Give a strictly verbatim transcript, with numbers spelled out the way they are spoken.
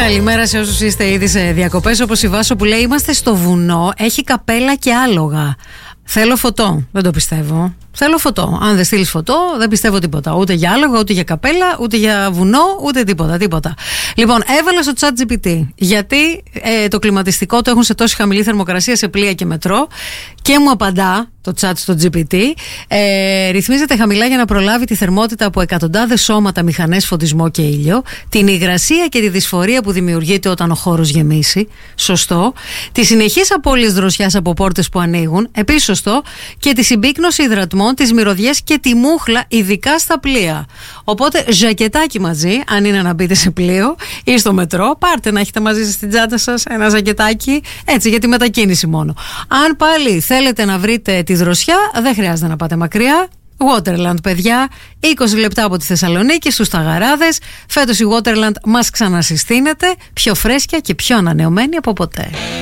Καλημέρα σε όσους είστε ήδη σε διακοπές. Όπως η Βάσο που λέει, είμαστε στο βουνό, έχει καπέλα και άλογα. Θέλω φωτό. Δεν το πιστεύω. Θέλω φωτό. Αν δεν στείλεις φωτό, δεν πιστεύω τίποτα. Ούτε για άλογα, ούτε για καπέλα, ούτε για βουνό, ούτε τίποτα. τίποτα. Λοιπόν, έβαλα στο ChatGPT γιατί ε, το κλιματιστικό το έχουν σε τόση χαμηλή θερμοκρασία σε πλοία και μετρό και μου απαντά το chat στο τζι πι τι. Ε, ρυθμίζεται χαμηλά για να προλάβει τη θερμότητα από εκατοντάδες σώματα, μηχανές, φωτισμό και ήλιο, την υγρασία και τη δυσφορία που δημιουργείται όταν ο χώρος γεμίσει. Σωστό. Τη συνεχής απώλειες δροσιάς από πόρτες που ανοίγουν. Επίσης σωστό. Και τη συμπίκνωση υδρατμών, τις μυρωδιές και τη μούχλα, ειδικά στα πλοία. Οπότε ζακετάκι μαζί, αν είναι να μπείτε σε πλοίο ή στο μετρό, πάρτε να έχετε μαζί σας στην τσάντα σας ένα ζακετάκι, έτσι για τη μετακίνηση μόνο. Αν πάλι θέλετε να βρείτε τη δροσιά, δεν χρειάζεται να πάτε μακριά. Waterland, παιδιά, είκοσι λεπτά από τη Θεσσαλονίκη στους Ταγαράδες. Φέτος η Waterland μας ξανασυστήνεται, πιο φρέσκια και πιο ανανεωμένη από ποτέ.